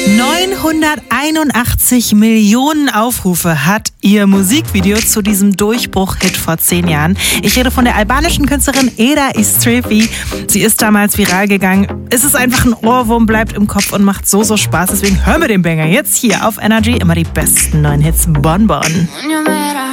981 Millionen Aufrufe hat ihr Musikvideo zu diesem Durchbruch-Hit vor 10 Jahren. Ich rede von der albanischen Künstlerin Eda Istrefi. Sie ist damals viral gegangen. Es ist einfach ein Ohrwurm, bleibt im Kopf und macht so Spaß. Deswegen hören wir den Banger jetzt hier auf Energy. Immer die besten neuen Hits. Bon Bon.